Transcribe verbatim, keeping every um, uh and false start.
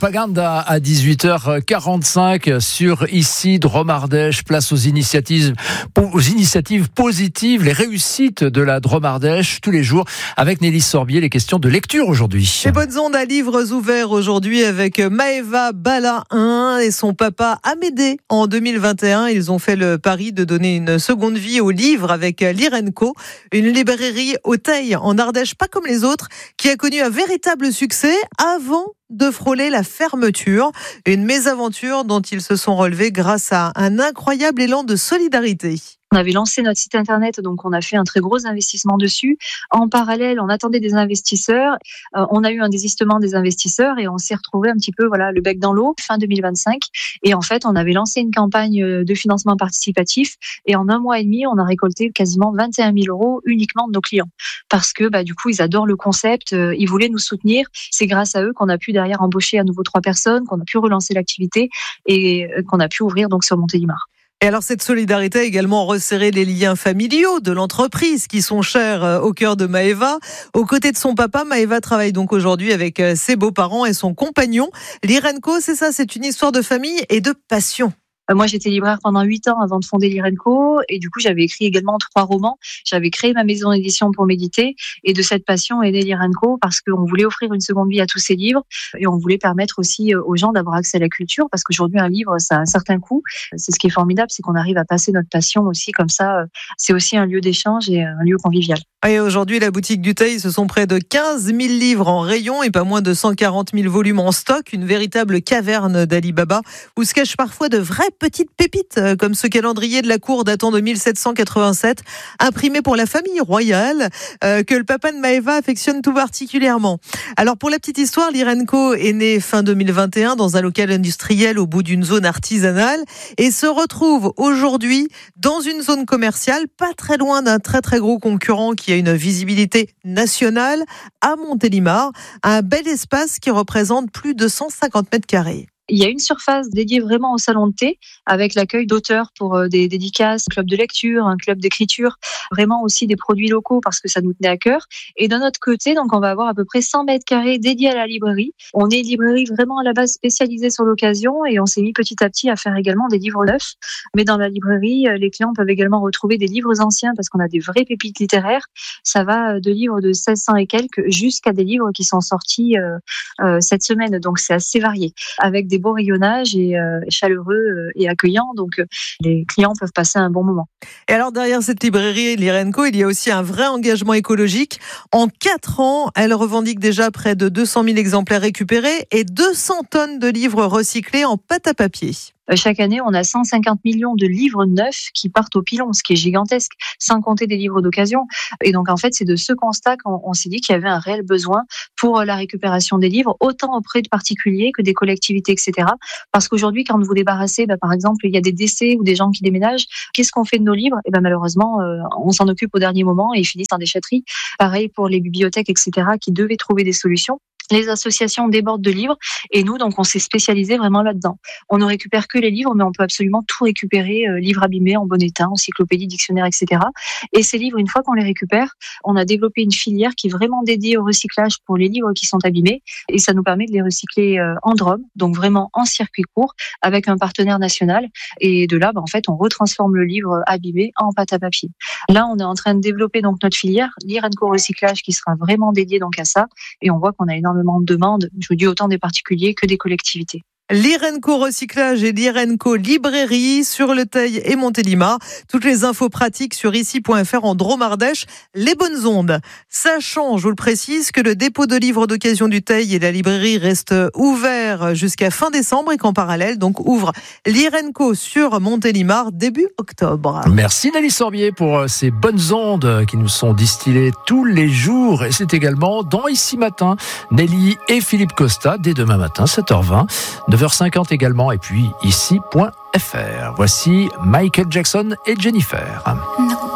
Propaganda à dix-huit heures quarante-cinq sur ici Drôme-Ardèche. Place aux initiatives, aux initiatives positives, les réussites de la Drôme-Ardèche tous les jours avec Nelly Sorbier. Les questions de lecture aujourd'hui. Les bonnes ondes à livres ouverts aujourd'hui avec Maëva Balain et son papa Amédée en deux mille vingt et un. Ils ont fait le pari de donner une seconde vie aux livres avec Lire and Co, une librairie au Teil en Ardèche, pas comme les autres, qui a connu un véritable succès avant de frôler la fermeture. Une mésaventure dont ils se sont relevés grâce à un incroyable élan de solidarité. On avait lancé notre site internet, donc on a fait un très gros investissement dessus. En parallèle, on attendait des investisseurs. Euh, on a eu un désistement des investisseurs et on s'est retrouvé un petit peu, voilà, le bec dans l'eau, fin deux mille vingt-cinq. Et en fait, on avait lancé une campagne de financement participatif et en un mois et demi, on a récolté quasiment vingt et un mille euros uniquement de nos clients. Parce que, bah, du coup, ils adorent le concept, euh, ils voulaient nous soutenir. C'est grâce à eux qu'on a pu derrière embaucher à nouveau trois personnes, qu'on a pu relancer l'activité et euh, qu'on a pu ouvrir donc sur Montélimar. Et alors cette solidarité a également resserré les liens familiaux de l'entreprise qui sont chers au cœur de Maëva. Aux côtés de son papa, Maëva travaille donc aujourd'hui avec ses beaux-parents et son compagnon. Lire and Co, c'est ça, c'est une histoire de famille et de passion. Moi, j'étais libraire pendant huit ans avant de fonder Lire and Co. Et du coup, j'avais écrit également trois romans. J'avais créé ma maison d'édition pour méditer. Et de cette passion est née Lire and Co. parce qu'on voulait offrir une seconde vie à tous ces livres. Et on voulait permettre aussi aux gens d'avoir accès à la culture. Parce qu'aujourd'hui, un livre, ça a un certain coût. C'est ce qui est formidable, c'est qu'on arrive à passer notre passion aussi comme ça. C'est aussi un lieu d'échange et un lieu convivial. Et aujourd'hui, la boutique du Teil, ce sont près de quinze mille livres en rayon et pas moins de cent quarante mille volumes en stock. Une véritable caverne d'Ali Baba où se cachent parfois de vraies petites pépites, comme ce calendrier de la cour datant de mille sept cent quatre-vingt-sept, imprimé pour la famille royale, euh, que le papa de Maëva affectionne tout particulièrement. Alors pour la petite histoire, Lire and Co est né fin deux mille vingt et un dans un local industriel au bout d'une zone artisanale et se retrouve aujourd'hui dans une zone commerciale, pas très loin d'un très très gros concurrent qui a une visibilité nationale, à Montélimar, un bel espace qui représente plus de cent cinquante mètres carrés. Il y a une surface dédiée vraiment au salon de thé, avec l'accueil d'auteurs pour des dédicaces, un club de lecture, un club d'écriture, vraiment aussi des produits locaux parce que ça nous tenait à cœur. Et d'un autre côté, donc on va avoir à peu près cent mètres carrés dédiés à la librairie. On est une librairie vraiment à la base spécialisée sur l'occasion et on s'est mis petit à petit à faire également des livres neufs. Mais dans la librairie, les clients peuvent également retrouver des livres anciens parce qu'on a des vraies pépites littéraires. Ça va de livres de seize cents et quelques jusqu'à des livres qui sont sortis euh, euh, cette semaine. Donc c'est assez varié. Avec des beaux rayonnages et euh, chaleureux euh, et accueillants, donc euh, les clients peuvent passer un bon moment. Et alors derrière cette librairie Lire and Co, il y a aussi un vrai engagement écologique. En quatre ans, elle revendique déjà près de deux cent mille exemplaires récupérés et deux cents tonnes de livres recyclés en pâte à papier. Chaque année, on a cent cinquante millions de livres neufs qui partent au pilon, ce qui est gigantesque, sans compter des livres d'occasion. Et donc, en fait, c'est de ce constat qu'on on s'est dit qu'il y avait un réel besoin pour la récupération des livres, autant auprès de particuliers que des collectivités, et cetera. Parce qu'aujourd'hui, quand vous vous débarrassez, bah, par exemple, il y a des décès ou des gens qui déménagent, qu'est-ce qu'on fait de nos livres ? Et ben malheureusement, euh, on s'en occupe au dernier moment et ils finissent en déchetterie. Pareil pour les bibliothèques, et cetera, qui devaient trouver des solutions. Les associations débordent de livres et nous, donc, on s'est spécialisé vraiment là-dedans. On ne récupère que les livres, mais on peut absolument tout récupérer, euh, livres abîmés, en bon état, encyclopédies, dictionnaires, et cetera. Et ces livres, une fois qu'on les récupère, on a développé une filière qui est vraiment dédiée au recyclage pour les livres qui sont abîmés et ça nous permet de les recycler euh, en Drôme, donc vraiment en circuit court, avec un partenaire national. Et de là, bah, en fait, on retransforme le livre abîmé en pâte à papier. Là, on est en train de développer donc notre filière Lire and Co Recyclage qui sera vraiment dédiée donc à ça et on voit qu'on a énormément de demandes, je vous dis autant des particuliers que des collectivités. Lire and Co Recyclage et Lire and Co Librairie sur le Teil et Montélimar. Toutes les infos pratiques sur ici point f r en Drôme-Ardèche. Les bonnes ondes. Sachant, je vous le précise, que le dépôt de livres d'occasion du Teil et la librairie restent ouverts jusqu'à fin décembre et qu'en parallèle, donc, ouvre Lire and Co sur Montélimar début octobre. Merci Nelly Sorbier pour ces bonnes ondes qui nous sont distillées tous les jours. Et c'est également dans Ici Matin, Nelly et Philippe Costa, dès demain matin, sept heures vingt. neuf heures cinquante également, et puis ici point f r. Voici Michael Jackson et Jennifer.